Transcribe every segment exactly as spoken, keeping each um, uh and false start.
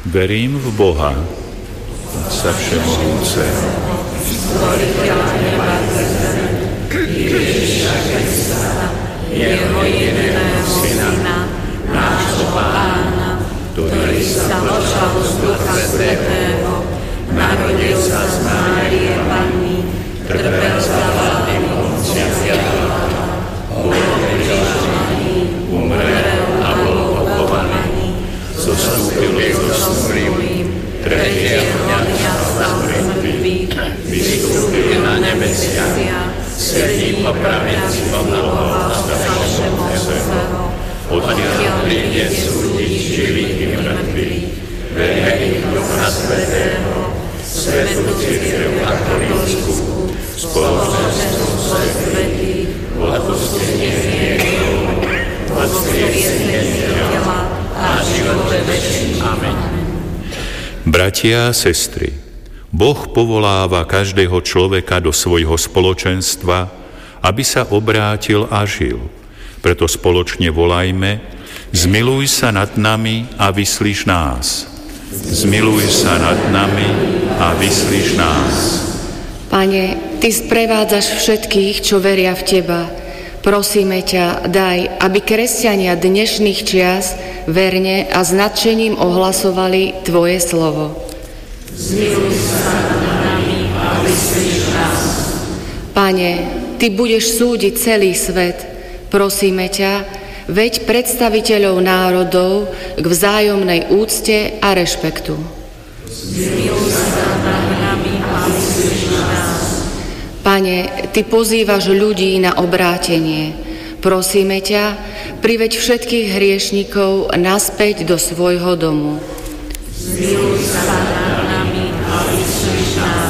Verím v Boha, Otca všemohúceho, stvoriteľa neba a zeme, Ježiša Krista, jeho jediného Syna, nášho Pána, ktorý sa počal z Ducha Svätého, narodil sa z Márie Panny, trpel za vlády Poncia Piláta, bol ukrižovaný, umrel a bol pochovaný, zostúpil do smrti, tretieho dňa vstal z mŕtvych, vystúpil na nebesia, sedí po pravici Boha Otca Všemohúceho, odtiaľ príde súdiť živých i mŕtvych, verím v Ducha Svätého, Svätú Cirkev katolícku, spoločenstvo svätých, odpustenie hriechov, vzkriesenie tela a život večný. Amen. Bratia a sestry, Boh povoláva každého človeka do svojho spoločenstva, aby sa obrátil a žil. Preto spoločne volajme: Zmiluj sa nad nami a vyslíš nás. Zmiluj sa nad nami a vyslíš nás. Pane, Ty sprevádzaš všetkých, čo veria v Teba. Prosíme ťa, daj, aby kresťania dnešných čias verne a s nadšením ohlasovali Tvoje slovo. Zmiluj sa nad nami a vyslíš nás. Pane, Ty budeš súdiť celý svet. Prosíme ťa, veď predstaviteľov národov k vzájomnej úcte a rešpektu. Zmiluj sa nad nami a vyslíš nás. Pane, Ty pozývaš ľudí na obrátenie. Prosíme ťa, priveď všetkých hriešnikov naspäť do svojho domu. Zmiluj sa nad nami a vyslíš nás.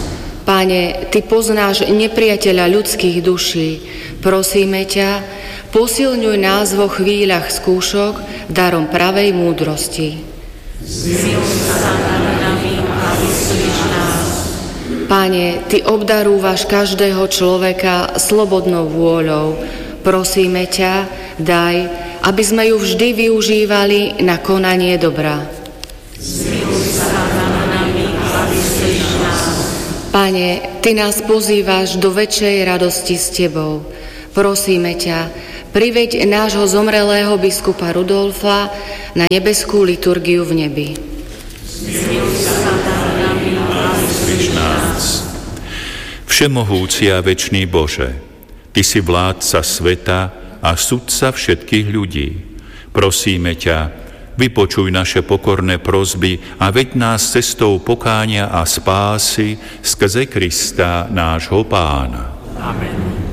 Pane, Ty poznáš nepriateľa ľudských duší. Prosíme ťa, posilňuj nás vo chvíľach skúšok darom pravej múdrosti. Zmiluj sa nad nami a vyslíš nás. Pane, Ty obdarúvaš každého človeka slobodnou vôľou. Prosíme ťa, daj, aby sme ju vždy využívali na konanie dobra. Zmiluj sa nad nami a vyslíš nás. Pane, Ty nás pozývaš do väčšej radosti s Tebou. Prosíme ťa, priveď nášho zomrelého biskupa Rudolfa na nebeskú liturgiu v nebi. Zmiluj sa nad nami a vyslíš nás. Všemohúci a večný Bože, Ty si vládca sveta a sudca všetkých ľudí. Prosíme ťa, vypočuj naše pokorné prosby a veď nás cestou pokánia a spásy skrze Krista, nášho Pána. Amen.